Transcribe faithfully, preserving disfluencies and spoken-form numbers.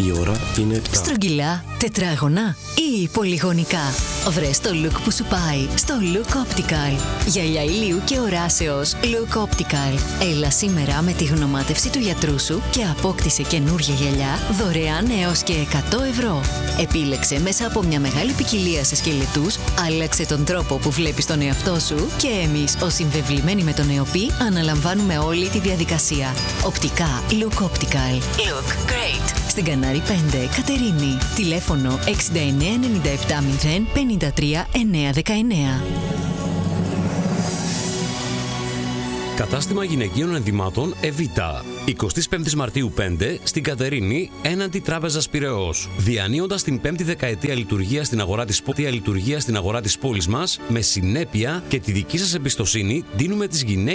Η ώρα είναι επτά. Στρογγυλά, τετράγωνα ή πολυγωνικά. Βρες το look που σου πάει στο Look Optical. Γυαλιά ηλίου και οράσεως Look Optical. Έλα σήμερα με τη γνωμάτευση του γιατρού σου και απόκτησε καινούργια γυαλιά δωρεάν έως και εκατό ευρώ. Επίλεξε μέσα από μια μεγάλη ποικιλία σε σκελετούς, άλλαξε τον τρόπο που βλέπεις τον εαυτό σου και εμείς, ως συμβεβλημένοι με τον ΕΟΠΗ, αναλαμβάνουμε όλη τη διαδικασία. Οπτικά Look Optical. Look great. Στην Κανάρη πέντε, Κατερίνη. Τηλέφωνο έξι εννιά εννιά επτά μηδέν πέντε τρία εννιά δεκαεννιά. Κατάστημα γυναικείων ενδυμάτων Εβίτα. εικοστή πέμπτη Μαρτίου πέντε στην Κατερίνη, έναντι Τράπεζας Πειραιώς. Διανύοντας την πέμπτη δεκαετία λειτουργία στην αγορά της, λειτουργία στην αγορά της πόλης μας, με συνέπεια και τη δική σας εμπιστοσύνη, δίνουμε τις γυναίκες